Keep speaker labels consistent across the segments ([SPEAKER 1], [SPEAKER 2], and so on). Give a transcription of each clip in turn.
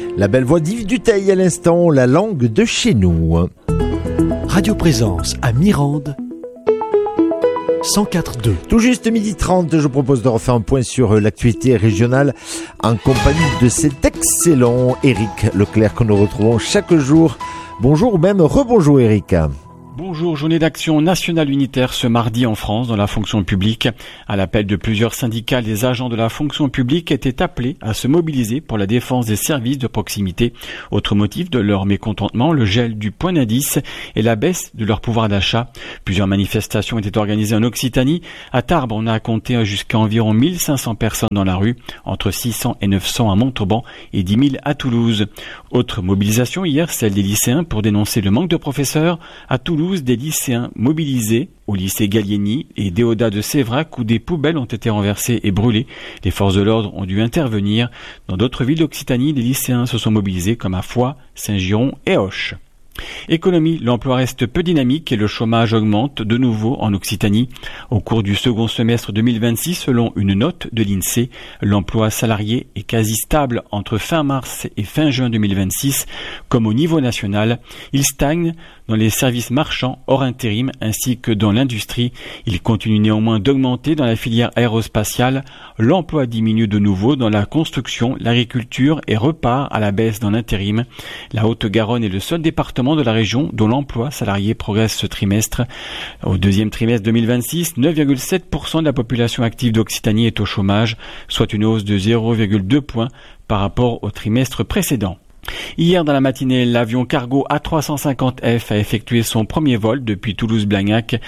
[SPEAKER 1] La belle voix d'Yves Duteil à l'instant, la langue de chez nous.
[SPEAKER 2] Radio Présence à Mirande, 104.2.
[SPEAKER 1] Tout juste 12h30, je propose de refaire un point sur l'actualité régionale en compagnie de cet excellent Éric Leclerc que nous retrouvons chaque jour. Bonjour ou même rebonjour Éric.
[SPEAKER 3] Bonjour, journée d'action nationale unitaire ce mardi en France dans la fonction publique. À l'appel de plusieurs syndicats, les agents de la fonction publique étaient appelés à se mobiliser pour la défense des services de proximité. Autre motif de leur mécontentement, le gel du point d'indice et la baisse de leur pouvoir d'achat. Plusieurs manifestations étaient organisées en Occitanie. À Tarbes, on a compté jusqu'à environ 1500 personnes dans la rue, entre 600 et 900 à Montauban et 10 000 à Toulouse. Autre mobilisation hier, celle des lycéens pour dénoncer le manque de professeurs. À Toulouse, des lycéens mobilisés au lycée Gallieni et Déodat de Sévrac où des poubelles ont été renversées et brûlées. Les forces de l'ordre ont dû intervenir. Dans d'autres villes d'Occitanie, les lycéens se sont mobilisés comme à Foix, Saint-Giron et Auch. Économie, l'emploi reste peu dynamique et le chômage augmente de nouveau en Occitanie. Au cours du second semestre 2026, selon une note de l'INSEE, l'emploi salarié est quasi stable entre fin mars et fin juin 2026. Comme au niveau national, il stagne dans les services marchands hors intérim ainsi que dans l'industrie. Il continue néanmoins d'augmenter dans la filière aérospatiale. L'emploi diminue de nouveau dans la construction, l'agriculture et repart à la baisse dans l'intérim. La Haute-Garonne est le seul département de la région dont l'emploi salarié progresse ce trimestre. Au deuxième trimestre 2026, 9,7% de la population active d'Occitanie est au chômage, soit une hausse de 0,2 points par rapport au trimestre précédent. Hier dans la matinée, l'avion cargo A350F a effectué son premier vol depuis Toulouse-Blagnac.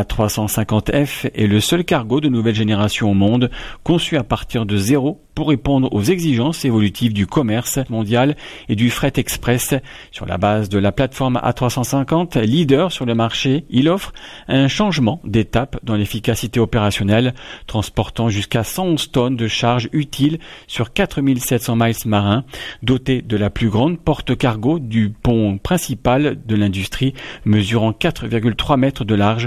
[SPEAKER 3] L'A350F est le seul cargo de nouvelle génération au monde, conçu à partir de zéro pour répondre aux exigences évolutives du commerce mondial et du fret express. Sur la base de la plateforme A350, leader sur le marché, il offre un changement d'étape dans l'efficacité opérationnelle, transportant jusqu'à 111 tonnes de charges utiles sur 4700 miles marins, doté de la plus grande porte-cargo du pont principal de l'industrie, mesurant 4,3 mètres de large.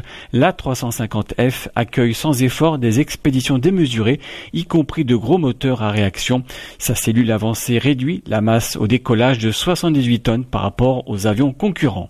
[SPEAKER 3] L'A350F accueille sans effort des expéditions démesurées, y compris de gros moteurs à réaction. Sa cellule avancée réduit la masse au décollage de 78 tonnes par rapport aux avions concurrents.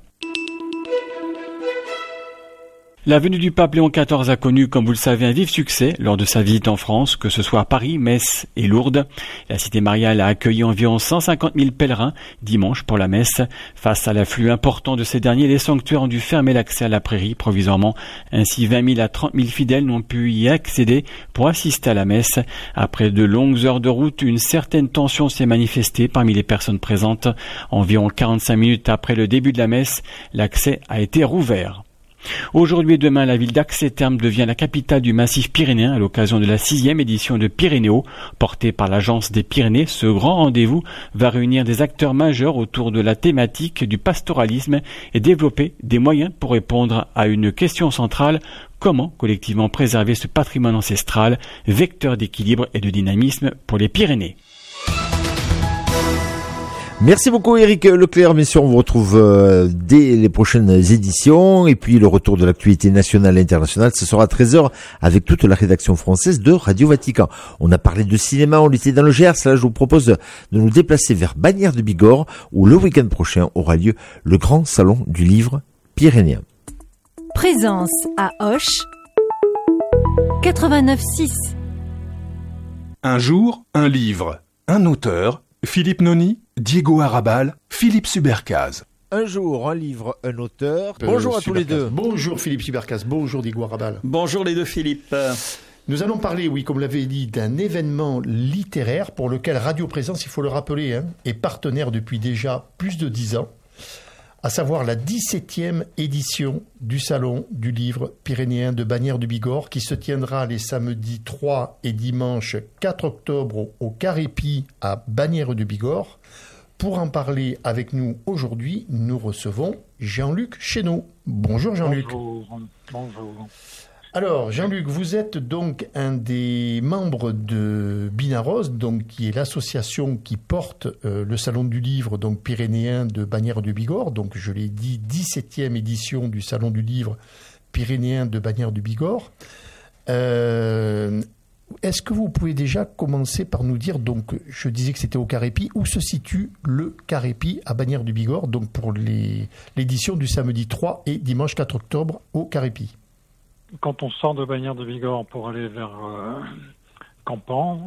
[SPEAKER 3] La venue du pape Léon XIV a connu, comme vous le savez, un vif succès lors de sa visite en France, que ce soit à Paris, Metz et Lourdes. La cité mariale a accueilli environ 150 000 pèlerins dimanche pour la messe. Face à l'afflux important de ces derniers, les sanctuaires ont dû fermer l'accès à la prairie provisoirement. Ainsi, 20 000 à 30 000 fidèles n'ont pu y accéder pour assister à la messe. Après de longues heures de route, une certaine tension s'est manifestée parmi les personnes présentes. Environ 45 minutes après le début de la messe, l'accès a été rouvert. Aujourd'hui et demain, la ville d'Ax-et-Thermes devient la capitale du massif pyrénéen à l'occasion de la 6e édition de Pyrénéo, portée par l'Agence des Pyrénées. Ce grand rendez-vous va réunir des acteurs majeurs autour de la thématique du pastoralisme et développer des moyens pour répondre à une question centrale: comment collectivement préserver ce patrimoine ancestral, vecteur d'équilibre et de dynamisme pour les Pyrénées.
[SPEAKER 1] Merci beaucoup Éric Leclerc, bien sûr on vous retrouve dès les prochaines éditions et puis le retour de l'actualité nationale et internationale, ce sera à 13h avec toute la rédaction française de Radio Vatican. On a parlé de cinéma, on était dans le Gers, là je vous propose de nous déplacer vers Bagnères de Bigorre où le week-end prochain aura lieu le grand salon du livre pyrénéen.
[SPEAKER 4] Présence à Auch, 89.6.
[SPEAKER 5] Un jour, un livre, un auteur, Philippe Noni, Diego Arrabal, Philippe Subercaz.
[SPEAKER 1] Un jour, un livre, un auteur. Bonjour à tous les deux.
[SPEAKER 6] Bonjour Philippe Subercaz, bonjour Diego Arrabal.
[SPEAKER 7] Bonjour les deux Philippe.
[SPEAKER 6] Nous allons parler, oui, comme l'avait dit, d'un événement littéraire pour lequel Radio Présence, il faut le rappeler, est partenaire depuis déjà plus de 10 ans, à savoir la 17e édition du Salon du Livre pyrénéen de Bagnères du Bigorre, qui se tiendra les samedis 3 et dimanche 4 octobre au Carépi à Bagnères du Bigorre. Pour en parler avec nous aujourd'hui, nous recevons Jean-Luc Chénaud. Bonjour Jean-Luc.
[SPEAKER 8] Bonjour.
[SPEAKER 6] Alors, Jean-Luc, vous êtes donc un des membres de Binaros, donc qui est l'association qui porte le Salon du Livre donc pyrénéen de Bagnères du Bigorre. Donc, je l'ai dit, 17e édition du Salon du Livre pyrénéen de Bagnères du Bigorre. Est-ce que vous pouvez déjà commencer par nous dire, donc je disais que c'était au Carépi, où se situe le Carépi à Bagnères-du-Bigorre, donc pour l'édition du samedi 3 et dimanche 4 octobre au Carépi?
[SPEAKER 7] Quand on sort de Bagnères-de-Bigorre pour aller vers Campan,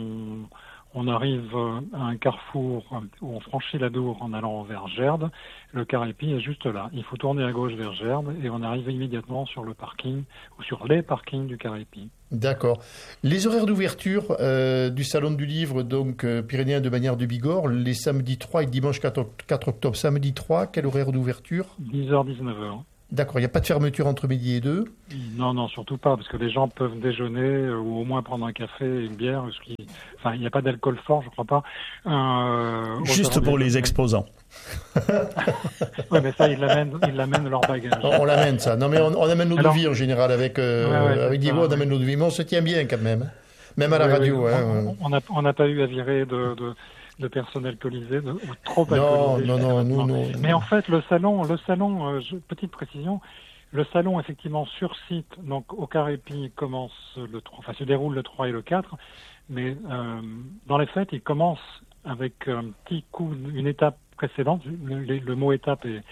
[SPEAKER 7] on arrive à un carrefour où on franchit la Dour en allant vers Gerde. Le Carépi est juste là. Il faut tourner à gauche vers Gerde et on arrive immédiatement sur le parking ou sur les parkings du Carépi.
[SPEAKER 6] D'accord. Les horaires d'ouverture du Salon du Livre, donc pyrénéen de Bagnères-du-Bigorre, les samedis 3 et dimanche 4 octobre. Samedi 3, quel horaire d'ouverture?
[SPEAKER 7] 10h, 19h.
[SPEAKER 6] D'accord, il n'y a pas de fermeture entre midi et 2?
[SPEAKER 7] Non, surtout pas, parce que les gens peuvent déjeuner ou au moins prendre un café et une bière. Enfin, il n'y a pas d'alcool fort, je crois pas.
[SPEAKER 8] Juste pour les exposants.
[SPEAKER 7] Oui, mais ça, ils l'amènent leur bagage.
[SPEAKER 6] On l'amène, ça. Non, mais on amène l'eau de vie en général avec Diego, on amène l'eau de vie. Mais on se tient bien quand même. Même à la radio.
[SPEAKER 7] Oui. Hein. On n'a pas eu à virer de personnes alcoolisées ou trop alcoolisées.
[SPEAKER 6] Non.
[SPEAKER 7] Mais en fait, le salon, petite précision, le salon effectivement sur site, donc au Carépi, se déroule le 3 et le 4, mais dans les faits, il commence avec un petit coup, une étape précédente. Le mot étape est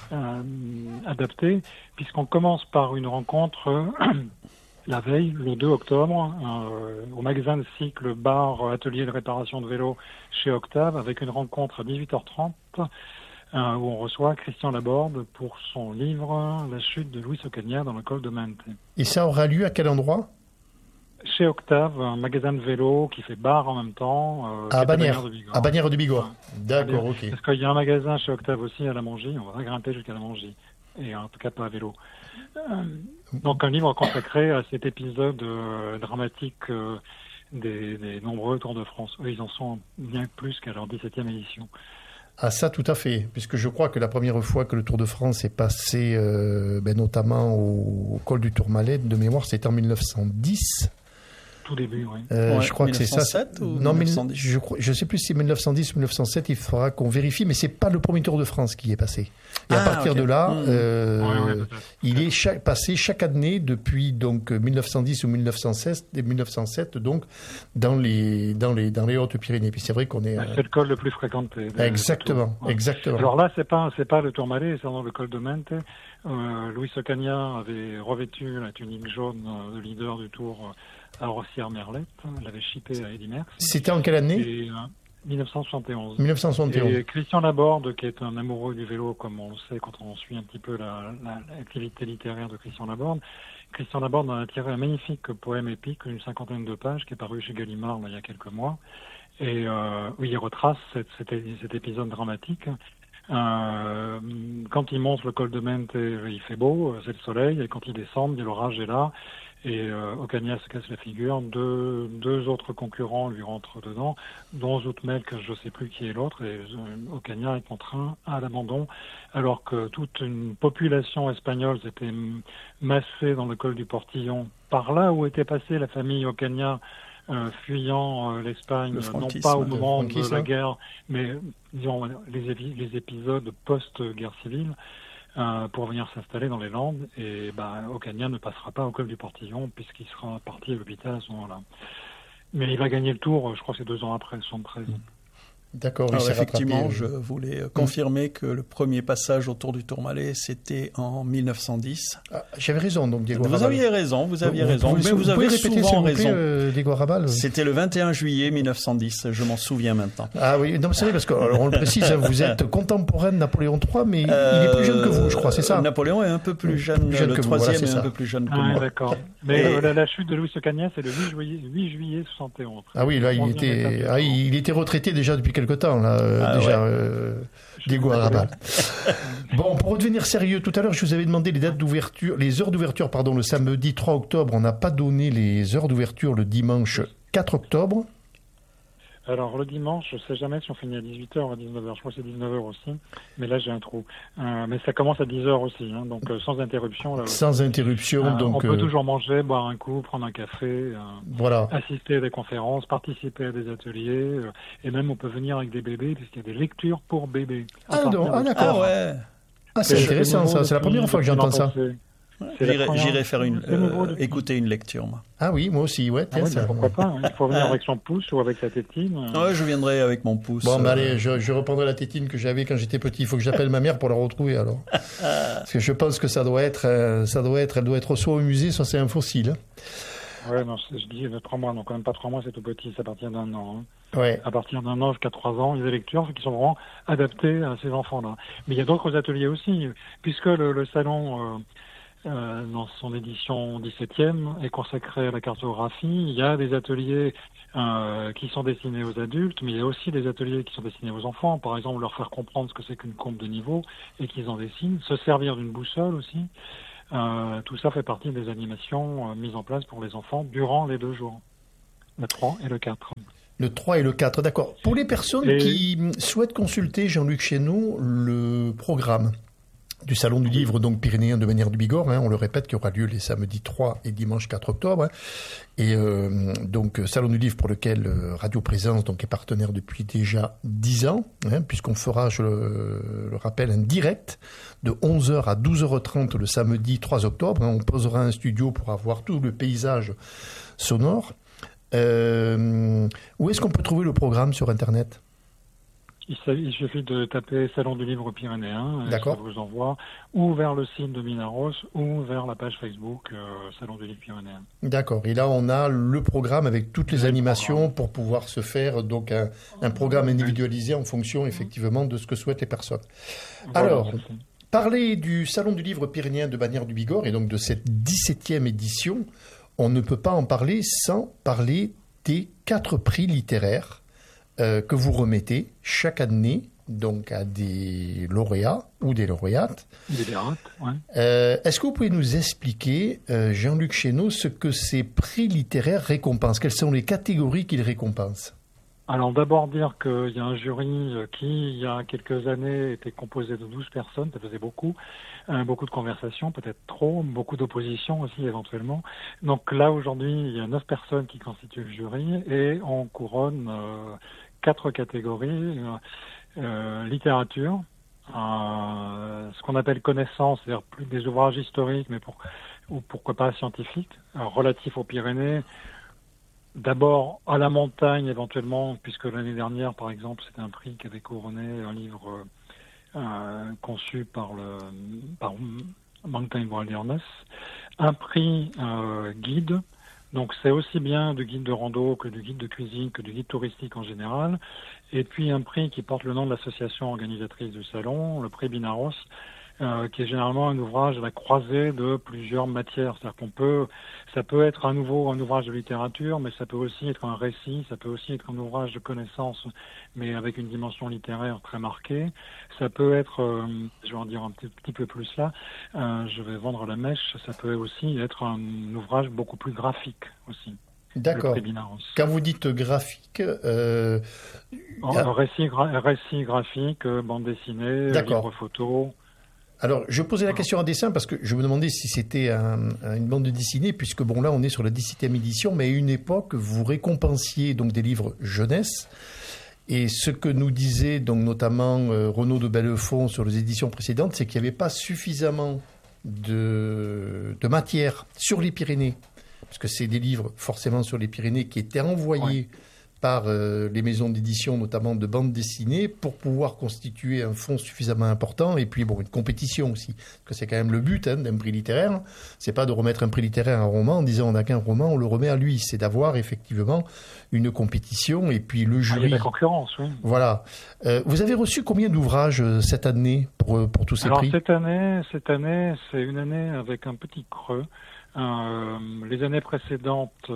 [SPEAKER 7] adapté, puisqu'on commence par une rencontre la veille, le 2 octobre, au magasin de cycle, bar, atelier de réparation de vélo chez Octave, avec une rencontre à 18h30, où on reçoit Christian Laborde pour son livre « La chute de Luis Ocaña dans le col de Mente ».
[SPEAKER 6] Et ça aura lieu à quel endroit?
[SPEAKER 7] Chez Octave, un magasin de vélo qui fait bar en même temps.
[SPEAKER 6] À Bagnères-du-Bigorre. D'accord, ok.
[SPEAKER 7] Parce qu'il y a un magasin chez Octave aussi à la Mongie, on va grimper jusqu'à la Mongie. Et en tout cas pas à vélo. Donc un livre consacré à cet épisode dramatique des nombreux Tours de France. Eux, ils en sont bien plus qu'à leur 17e édition.
[SPEAKER 6] Ah ça, tout à fait. Puisque je crois que la première fois que le Tour de France est passé, notamment au col du Tourmalet, de mémoire, c'était en 1910.
[SPEAKER 7] Tout début, oui.
[SPEAKER 6] Je crois que c'est ça.
[SPEAKER 8] Ou
[SPEAKER 6] non,
[SPEAKER 8] 1910
[SPEAKER 6] je sais plus si c'est 1910 ou 1907. Il faudra qu'on vérifie, mais c'est pas le premier Tour de France qui est passé. Et à partir de là, il est passé chaque année depuis donc 1910 ou 1907, donc dans les Hautes-Pyrénées. Puis c'est vrai qu'on est.
[SPEAKER 7] C'est le col le plus fréquenté.
[SPEAKER 6] Exactement.
[SPEAKER 7] Alors là, c'est pas le Tourmalet, c'est dans le col de Mente. Luis Ocaña avait revêtu la tunique jaune de leader du Tour à Rossière-Merlette. Elle l'avait chippé à Eddy Merckx.
[SPEAKER 6] C'était en quelle année?
[SPEAKER 7] 1971.
[SPEAKER 6] 1971.
[SPEAKER 7] Et Christian Laborde, qui est un amoureux du vélo, comme on le sait quand on suit un petit peu l'activité littéraire de Christian Laborde. Christian Laborde a tiré un magnifique poème épique, une 50aine de pages, qui est paru chez Gallimard il y a quelques mois, et où il retrace cet épisode dramatique. Quand il monte le col de Mente, il fait beau, c'est le soleil, et quand il descend, l'orage est là, et Ocaña se casse la figure, deux autres concurrents lui rentrent dedans, dont Zoutmelk, je ne sais plus qui est l'autre, et Ocaña est contraint à l'abandon, alors que toute une population espagnole s'était massée dans le col du Portillon, par là où était passée la famille Ocaña, fuyant l'Espagne, non pas au moment de la guerre, mais disons les épisodes post-guerre civile, pour venir s'installer dans les Landes. Et Ocaña ne passera pas au col du Portillon puisqu'il sera parti à l'hôpital à ce moment-là. Mais il va gagner le Tour, je crois que c'est 2 ans après, 73.
[SPEAKER 6] D'accord.
[SPEAKER 8] Alors effectivement, je voulais confirmer que le premier passage au Tour du Tourmalet, c'était en 1910.
[SPEAKER 6] J'avais raison, donc Diego Arrabal.
[SPEAKER 8] Vous aviez raison. Mais vous avez souvent raison.
[SPEAKER 6] Diego Arrabal.
[SPEAKER 8] C'était le 21 juillet 1910, je m'en souviens maintenant.
[SPEAKER 6] Ah oui, non, c'est vrai, parce qu'on le précise, vous êtes contemporain de Napoléon III, mais il est plus jeune que vous, je crois, c'est ça?
[SPEAKER 8] Napoléon est un peu plus jeune, le troisième est un peu plus jeune que moi.
[SPEAKER 7] D'accord. Mais la chute de Luis Ocaña, c'est le 8 juillet 71.
[SPEAKER 6] Ah oui, là, il était retraité déjà depuis quelque temps, là, Diego Arrabal. Bon, pour redevenir sérieux, tout à l'heure, je vous avais demandé les heures d'ouverture, le samedi 3 octobre. On n'a pas donné les heures d'ouverture le dimanche 4 octobre.
[SPEAKER 7] Alors, le dimanche, je ne sais jamais si on finit à 18h ou à 19h. Je crois que c'est 19h aussi. Mais là, j'ai un trou. Mais ça commence à 10h aussi. Donc, sans interruption. Là,
[SPEAKER 6] sans interruption. Donc,
[SPEAKER 7] on peut toujours manger, boire un coup, prendre un café, assister à des conférences, participer à des ateliers. Et même, on peut venir avec des bébés, puisqu'il y a des lectures pour bébés.
[SPEAKER 6] D'accord. Ah, c'est intéressant, ça. C'est la première fois que j'entends ça.
[SPEAKER 8] J'irai faire écouter une lecture, moi.
[SPEAKER 6] Ah oui, moi aussi, ouais. Tiens, ça...
[SPEAKER 7] Pourquoi pas, hein. Il faut venir avec son pouce ou avec sa tétine.
[SPEAKER 8] Ouais, je viendrai avec mon pouce.
[SPEAKER 6] Bon, bah allez, je reprendrai la tétine que j'avais quand j'étais petit. Il faut que j'appelle ma mère pour la retrouver, alors. Parce que je pense que elle doit être soit au musée, soit c'est un fossile.
[SPEAKER 7] Ouais, non, je dis 3 mois, donc quand même pas 3 mois, c'est tout petit, c'est à partir d'1 an. Hein.
[SPEAKER 6] Ouais.
[SPEAKER 7] À partir d'1 an jusqu'à 3 ans, il y a des lectures qui sont vraiment adaptées à ces enfants-là. Mais il y a d'autres ateliers aussi, puisque le salon, dans son édition 17e, est consacré à la cartographie. Il y a des ateliers qui sont destinés aux adultes, mais il y a aussi des ateliers qui sont destinés aux enfants. Par exemple, leur faire comprendre ce que c'est qu'une courbe de niveau et qu'ils en dessinent. Se servir d'une boussole aussi. Tout ça fait partie des animations mises en place pour les enfants durant les 2 jours, le 3 et le 4.
[SPEAKER 6] Le 3 et le 4, d'accord. Pour les personnes qui souhaitent consulter, Jean-Luc Chénaud, le programme du Salon du Livre, donc pyrénéen de Bagnères du Bigorre, on le répète, qui aura lieu les samedis 3 et dimanche 4 octobre. Et donc, Salon du Livre pour lequel Radio Présence donc, est partenaire depuis déjà 10 ans, puisqu'on fera, je le rappelle, un direct de 11h à 12h30 le samedi 3 octobre. On posera un studio pour avoir tout le paysage sonore. Où est-ce qu'on peut trouver le programme sur Internet ?
[SPEAKER 7] Il suffit de taper Salon du Livre pyrénéen, et
[SPEAKER 6] d'accord.
[SPEAKER 7] ça vous envoie ou vers le site de Minaros ou vers la page Facebook Salon du Livre pyrénéen.
[SPEAKER 6] D'accord, et là on a le programme avec toutes les animations pour pouvoir se faire donc un programme individualisé en fonction effectivement de ce que souhaitent les personnes.
[SPEAKER 7] Voilà,
[SPEAKER 6] alors, parler du Salon du Livre pyrénéen de Bagnères du Bigorre et donc de cette 17e édition, on ne peut pas en parler sans parler des 4 prix littéraires que vous remettez chaque année donc à des lauréats ou des lauréates.
[SPEAKER 7] Des lauréates, ouais.
[SPEAKER 6] Est-ce que vous pouvez nous expliquer, Jean-Luc Chénaud, ce que ces prix littéraires récompensent ? Quelles sont les catégories qu'ils récompensent ?
[SPEAKER 7] Alors d'abord dire qu'il y a un jury qui, il y a quelques années, était composé de 12 personnes, ça faisait beaucoup de conversations, peut-être trop, beaucoup d'oppositions aussi éventuellement. Donc là aujourd'hui, il y a 9 personnes qui constituent le jury et on couronne 4 catégories, littérature, ce qu'on appelle connaissance, c'est-à-dire plus des ouvrages historiques, mais ou pourquoi pas scientifiques, relatifs aux Pyrénées. D'abord à la montagne éventuellement, puisque l'année dernière, par exemple, c'était un prix qui avait couronné un livre conçu par Mountain Wilderness, un prix guide. Donc c'est aussi bien du guide de rando que du guide de cuisine, que du guide touristique en général. Et puis un prix qui porte le nom de l'association organisatrice du salon, le prix Binaros, qui est généralement un ouvrage à la croisée de plusieurs matières. C'est-à-dire ça peut être un ouvrage de littérature, mais ça peut aussi être un récit, ça peut aussi être un ouvrage de connaissance, mais avec une dimension littéraire très marquée. Ça peut être, je vais en dire un petit peu plus là, je vais vendre la mèche, ça peut aussi être un ouvrage beaucoup plus graphique aussi.
[SPEAKER 6] D'accord. Quand vous dites graphique...
[SPEAKER 7] récit graphique, bande dessinée, livre photo...
[SPEAKER 6] Alors, je posais la question en dessin parce que je me demandais si c'était une bande dessinée, puisque bon là on est sur la 17e édition, mais à une époque vous récompensiez donc des livres jeunesse. Et ce que nous disait donc notamment Renaud de Bellefond sur les éditions précédentes, c'est qu'il n'y avait pas suffisamment de matière sur les Pyrénées, parce que c'est des livres forcément sur les Pyrénées qui étaient envoyés par les maisons d'édition, notamment de bandes dessinées, pour pouvoir constituer un fonds suffisamment important, et puis bon, une compétition aussi, parce que c'est quand même le but d'un prix littéraire, c'est pas de remettre un prix littéraire à un roman en disant on n'a qu'un roman, on le remet à lui, c'est d'avoir effectivement une compétition, et puis le jury...
[SPEAKER 7] Il y a la concurrence, oui.
[SPEAKER 6] Voilà. Vous avez reçu combien d'ouvrages cette année pour tous ces prix ?
[SPEAKER 7] Alors cette année, c'est une année avec un petit creux. Les années précédentes...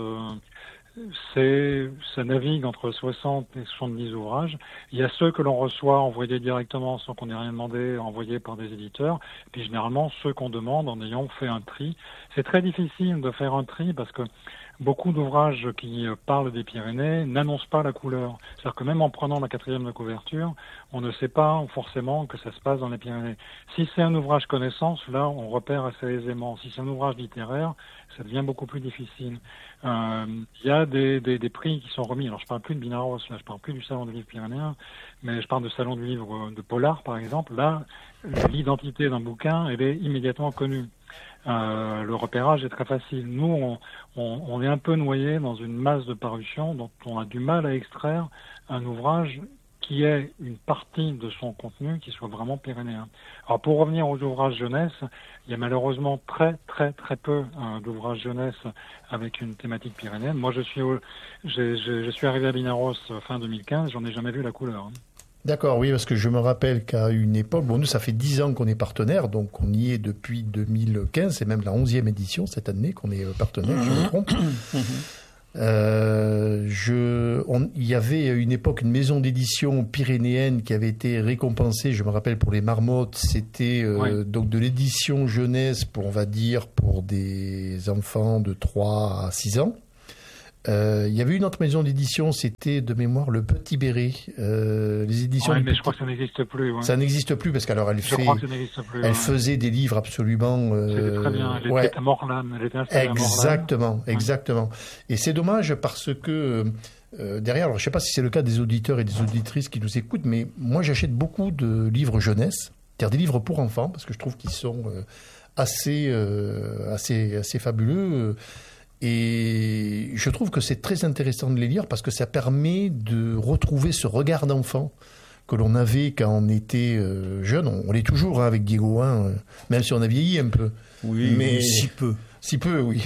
[SPEAKER 7] ça navigue entre 60 et 70 ouvrages. Il y a ceux que l'on reçoit envoyés directement sans qu'on ait rien demandé, envoyés par des éditeurs. Et puis généralement ceux qu'on demande en ayant fait un tri. C'est très difficile de faire un tri parce que beaucoup d'ouvrages qui parlent des Pyrénées n'annoncent pas la couleur. C'est-à-dire que même en prenant la 4e de couverture, on ne sait pas forcément que ça se passe dans les Pyrénées. Si c'est un ouvrage connaissance, là on repère assez aisément. Si c'est un ouvrage littéraire, ça devient beaucoup plus difficile. Il y a des prix qui sont remis. Alors je parle plus de Binaros, là je parle plus du Salon du Livre pyrénéen, mais je parle du Salon du Livre de Polar par exemple. Là, l'identité d'un bouquin, elle est immédiatement connue. Le repérage est très facile. Nous, on est un peu noyé dans une masse de parutions dont on a du mal à extraire un ouvrage qui ait une partie de son contenu qui soit vraiment pyrénéen. Alors pour revenir aux ouvrages jeunesse, il y a malheureusement très peu d'ouvrages jeunesse avec une thématique pyrénéenne. Moi je suis arrivé à Binaros fin 2015, j'en ai jamais vu la couleur.
[SPEAKER 6] D'accord, oui, parce que je me rappelle qu'à une époque, bon, nous, ça fait 10 ans qu'on est partenaire, donc on y est depuis 2015, c'est même la 11e édition cette année qu'on est partenaire, je me trompe. Il y avait à une époque une maison d'édition pyrénéenne qui avait été récompensée, je me rappelle, pour les marmottes, c'était donc de l'édition jeunesse, on va dire, pour des enfants de 3 à 6 ans. Il y avait une autre maison d'édition, c'était de mémoire le Petit Béret. Les éditions.
[SPEAKER 7] Ouais, mais je crois que ça n'existe plus. Ouais.
[SPEAKER 6] Ça n'existe plus parce qu'alors elle faisait des livres absolument.
[SPEAKER 7] C'était très bien. Elle était à Morlames. Elle était installée à Morlames.
[SPEAKER 6] Exactement. Et c'est dommage parce que derrière, alors je sais pas si c'est le cas des auditeurs et des auditrices qui nous écoutent, mais moi j'achète beaucoup de livres jeunesse, c'est-à-dire des livres pour enfants, parce que je trouve qu'ils sont assez fabuleux. Et je trouve que c'est très intéressant de les lire parce que ça permet de retrouver ce regard d'enfant que l'on avait quand on était jeune. On l'est toujours avec Diego, même si on a vieilli un peu.
[SPEAKER 8] Oui, mais si peu.
[SPEAKER 6] Si peu, oui.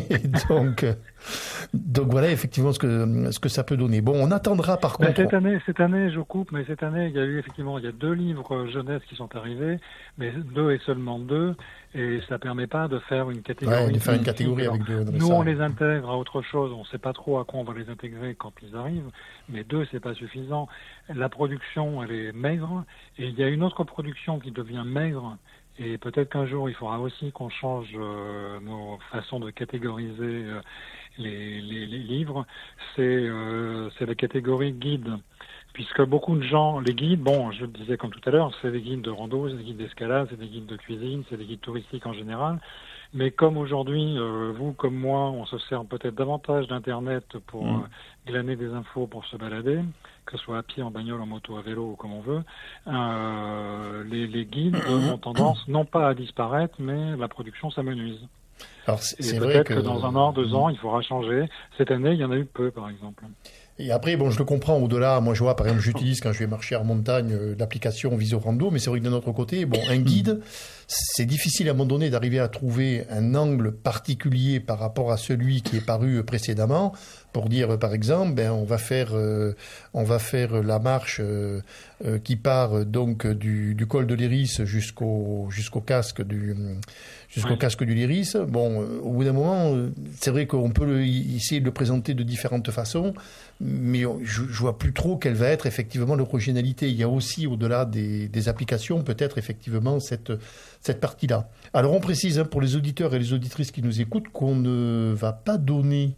[SPEAKER 6] Donc voilà effectivement ce que ça peut donner. Bon, on attendra par contre.
[SPEAKER 7] Cette année, je coupe, mais cette année, il y a 2 livres jeunesse qui sont arrivés, mais 2 et seulement 2, et ça permet pas de faire une catégorie.
[SPEAKER 6] Ouais, de faire une catégorie avec 2.
[SPEAKER 7] Nous, on les intègre à autre chose, on sait pas trop à quoi on va les intégrer quand ils arrivent, mais 2, c'est pas suffisant. La production, elle est maigre, et il y a une autre production qui devient maigre. Et peut-être qu'un jour, il faudra aussi qu'on change nos façons de catégoriser les livres. C'est la catégorie guide. Puisque beaucoup de gens, les guides, bon, je le disais comme tout à l'heure, c'est des guides de rando, c'est des guides d'escalade, c'est des guides de cuisine, c'est des guides touristiques en général. Mais comme aujourd'hui, vous comme moi, on se sert peut-être davantage d'Internet pour glaner des infos pour se balader, que ce soit à pied, en bagnole, en moto, à vélo ou comme on veut, les guides ont tendance non pas à disparaître, mais la production s'amenuise.
[SPEAKER 6] Alors c'est
[SPEAKER 7] vrai peut-être que dans 1 an, 2 ans, il faudra changer. Cette année, il y en a eu peu, par exemple.
[SPEAKER 6] Et après, bon, je le comprends au-delà. Moi, je vois, par exemple, j'utilise quand je vais marcher en montagne l'application Visorando, mais c'est vrai que d'un autre côté, bon, un guide, c'est difficile à un moment donné d'arriver à trouver un angle particulier par rapport à celui qui est paru précédemment pour dire, par exemple, on va faire la marche qui part donc du col de l'Iris jusqu'au casque du casque du Liris. Bon, au bout d'un moment, c'est vrai qu'on peut essayer de le présenter de différentes façons, mais je vois plus trop quelle va être effectivement l'originalité. Il y a aussi, au-delà des applications, peut-être effectivement cette partie-là. Alors on précise pour les auditeurs et les auditrices qui nous écoutent qu'on ne va pas donner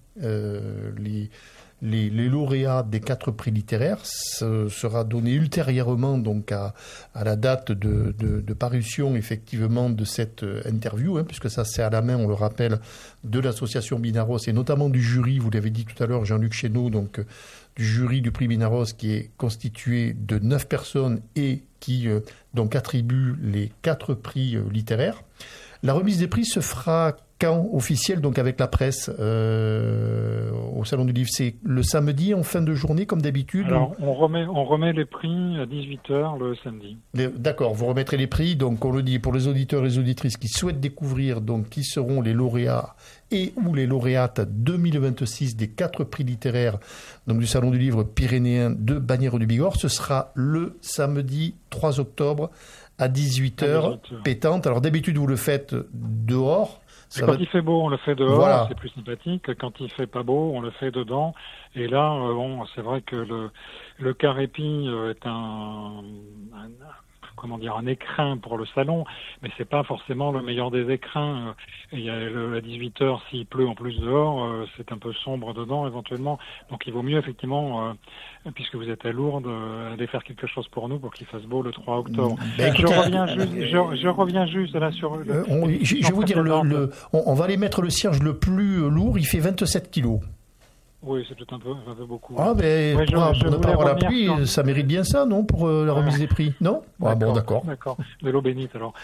[SPEAKER 6] les lauréats des 4 prix littéraires. Ce sera donné ultérieurement donc à la date de parution effectivement de cette interview, puisque ça c'est à la main, on le rappelle, de l'association Binaros et notamment du jury, vous l'avez dit tout à l'heure, Jean-Luc Chénaud, donc du jury du prix Binaros qui est constitué de 9 personnes et qui donc attribue les 4 prix littéraires. La remise des prix se fera quand officiel, donc avec la presse au Salon du Livre? C'est le samedi en fin de journée comme d'habitude?
[SPEAKER 7] Alors on remet les prix à 18h le samedi.
[SPEAKER 6] D'accord, vous remettrez les prix, donc on le dit pour les auditeurs et les auditrices qui souhaitent découvrir donc qui seront les lauréats et ou les lauréates 2026 des 4 prix littéraires donc du Salon du Livre pyrénéen de Bagnères-du-Bigorre. Ce sera le samedi 3 octobre à 18h pétante. Alors d'habitude vous le faites dehors.
[SPEAKER 7] Quand il fait beau, on le fait dehors, voilà. C'est plus sympathique. Quand il fait pas beau, on le fait dedans. Et là, c'est vrai que le Carépi est un écrin pour le salon, mais c'est pas forcément le meilleur des écrins. Il y a à 18h, s'il pleut en plus dehors, c'est un peu sombre dedans éventuellement. Donc il vaut mieux effectivement, puisque vous êtes à Lourdes, aller faire quelque chose pour nous pour qu'il fasse beau le 3 octobre. Je reviens juste là sur
[SPEAKER 6] je vais vous dire, on va aller mettre le cierge le plus lourd, il fait 27 kilos.
[SPEAKER 7] Oui, c'est peut-être un peu beaucoup.
[SPEAKER 6] Ah, mais
[SPEAKER 7] Ouais,
[SPEAKER 6] pour ne pas avoir la pluie,
[SPEAKER 7] sur-
[SPEAKER 6] ça mérite bien ça, non, pour la remise des prix, non? Ah bon, d'accord.
[SPEAKER 7] D'accord. De l'eau bénite, alors.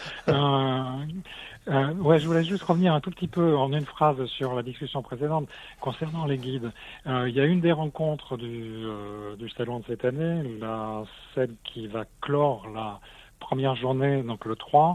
[SPEAKER 7] Ouais, je voulais juste revenir un tout petit peu en une phrase sur la discussion précédente concernant les guides. Il y a une des rencontres du salon de cette année, celle qui va clore la première journée, donc le 3,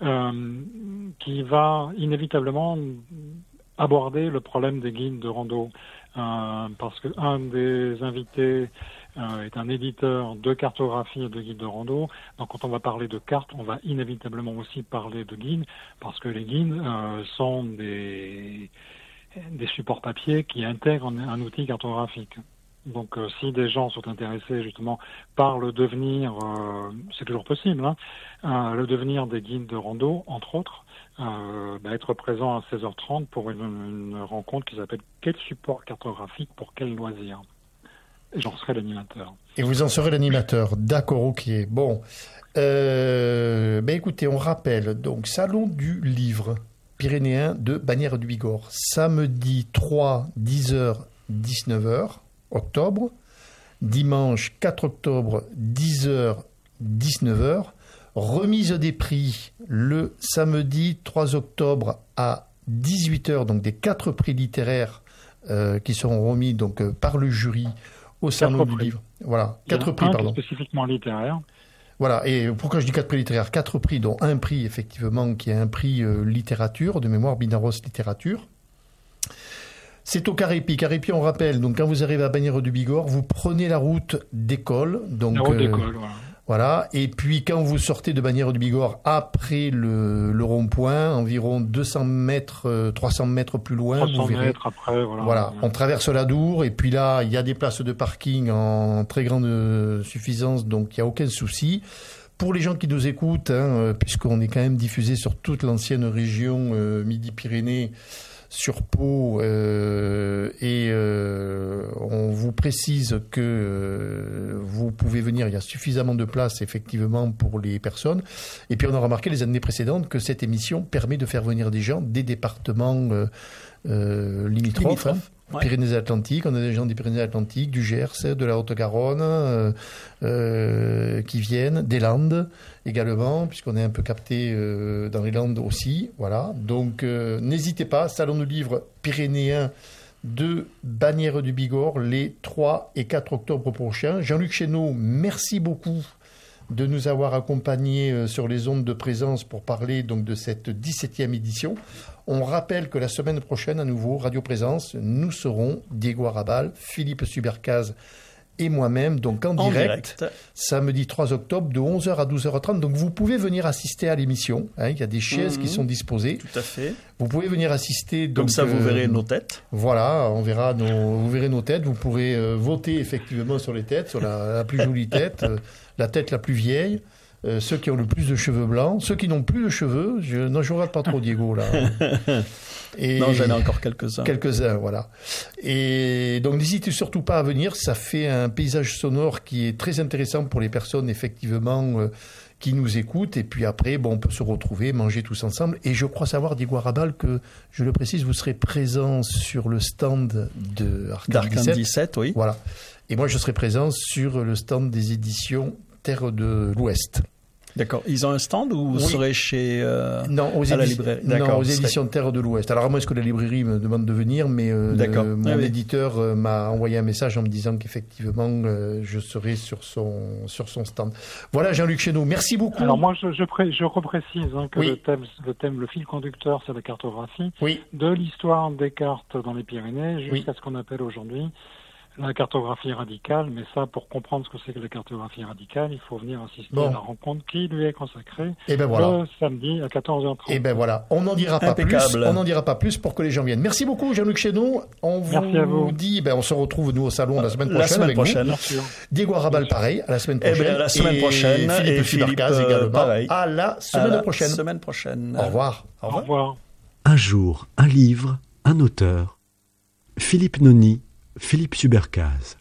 [SPEAKER 7] qui va inévitablement aborder le problème des guides de rando. Parce que un des invités est un éditeur de cartographie et de guides de rando. Donc quand on va parler de cartes, on va inévitablement aussi parler de guides, parce que les guides sont des supports papier qui intègrent un outil cartographique. Donc si des gens sont intéressés justement par le devenir, c'est toujours possible, le devenir des guides de rando, entre autres, être présent à 16h30 pour une rencontre qui s'appelle « Quel support cartographique pour quel loisir ?» Et j'en serai l'animateur.
[SPEAKER 6] Et vous en serez l'animateur, d'accord, ok. Bon, écoutez, on rappelle, donc, Salon du Livre Pyrénéen de Bagnères-du-Bigorre, samedi 3, 10h, 19h, octobre, dimanche 4 octobre, 10h, 19h, remise des prix le samedi 3 octobre à 18h, donc des 4 prix littéraires qui seront remis donc par le jury au Salon du Livre. Voilà, 4 prix, pardon.
[SPEAKER 7] Spécifiquement littéraire.
[SPEAKER 6] Voilà, et pourquoi je dis 4 prix littéraires? 4 prix, dont un prix, effectivement, qui est un prix littérature, de mémoire, Binaros Littérature. C'est au Carépi. Carépi, on rappelle, donc quand vous arrivez à Bagnères-du-Bigorre, vous prenez la route d'école. Donc,
[SPEAKER 7] la route d'école, voilà.
[SPEAKER 6] Voilà, et puis quand vous sortez de Bagnères-du-Bigorre, après le rond-point, environ 200 mètres, 300 mètres plus loin,
[SPEAKER 7] 300
[SPEAKER 6] vous verrez.
[SPEAKER 7] mètres après, voilà.
[SPEAKER 6] Voilà, on traverse la Dour, et puis là, il y a des places de parking en très grande suffisance, donc il n'y a aucun souci. Pour les gens qui nous écoutent, puisqu'on est quand même diffusé sur toute l'ancienne région Midi-Pyrénées, sur Pau, on vous précise que vous pouvez venir, il y a suffisamment de place effectivement pour les personnes. Et puis on a remarqué les années précédentes que cette émission permet de faire venir des gens des départements limitrophes.
[SPEAKER 8] Ouais.
[SPEAKER 6] Pyrénées-Atlantiques, on a des gens des Pyrénées-Atlantiques, du Gers, de la Haute-Garonne qui viennent, des Landes également, puisqu'on est un peu capté dans les Landes aussi. Voilà. Donc n'hésitez pas, Salon du Livre Pyrénéen de Bagnères-du-Bigorre les 3 et 4 octobre prochains. Jean-Luc Chénaud, merci beaucoup de nous avoir accompagnés sur les ondes de présence pour parler donc de cette 17e édition. On rappelle que la semaine prochaine, à nouveau, Radio Présence, nous serons Diego Arrabal, Philippe Subercaz et moi-même, donc en direct, samedi 3 octobre, de 11h à 12h30. Donc vous pouvez venir assister à l'émission. Il y a des chaises qui sont disposées.
[SPEAKER 8] Tout à fait.
[SPEAKER 6] Vous pouvez venir assister. Donc,
[SPEAKER 8] comme ça, vous verrez nos têtes.
[SPEAKER 6] Voilà, vous verrez nos têtes. Vous pourrez voter effectivement sur les têtes, sur la plus jolie tête, la tête la plus vieille. Ceux qui ont le plus de cheveux blancs, ceux qui n'ont plus de cheveux, je regarde pas trop Diego là.
[SPEAKER 8] Non, j'en ai encore quelques-uns.
[SPEAKER 6] Quelques-uns, voilà. Et donc n'hésitez surtout pas à venir, ça fait un paysage sonore qui est très intéressant pour les personnes effectivement qui nous écoutent. Et puis après, on peut se retrouver, manger tous ensemble. Et je crois savoir, Diego Arrabal, que, je le précise, vous serez présent sur le stand
[SPEAKER 8] d'Arcane 17, oui.
[SPEAKER 6] Voilà. Et moi, je serai présent sur le stand des éditions Terre de l'Ouest.
[SPEAKER 8] D'accord. Ils ont un stand ou vous serez chez
[SPEAKER 6] non, à la librairie. Non, aux éditions Terre de l'Ouest. Alors, à moins que la librairie me demande de venir, mais mon éditeur m'a envoyé un message en me disant qu'effectivement, je serai sur son stand. Voilà, Jean-Luc Chénaud, merci beaucoup.
[SPEAKER 7] Alors moi, je reprécise que le fil conducteur, c'est la cartographie.
[SPEAKER 6] Oui.
[SPEAKER 7] De l'histoire des cartes dans les Pyrénées jusqu'à ce qu'on appelle aujourd'hui la cartographie radicale, mais ça, pour comprendre ce que c'est que la cartographie radicale, il faut venir assister à la rencontre qui lui est consacrée le samedi à 14h30.
[SPEAKER 6] Et ben voilà, on n'en dira pas plus. On n'en dira pas plus pour que les gens viennent. Merci beaucoup, Jean-Luc Chénaud.
[SPEAKER 7] Merci à vous.
[SPEAKER 6] Dit, on se retrouve nous au salon la semaine prochaine. Diego Arrabal, pareil, à la semaine prochaine.
[SPEAKER 8] La semaine prochaine.
[SPEAKER 6] Et Philippe également.
[SPEAKER 8] Pareil.
[SPEAKER 6] À la semaine prochaine. Au revoir.
[SPEAKER 7] Au revoir.
[SPEAKER 2] Un jour, un livre, un auteur. Philippe Noni, Philippe Subercaz.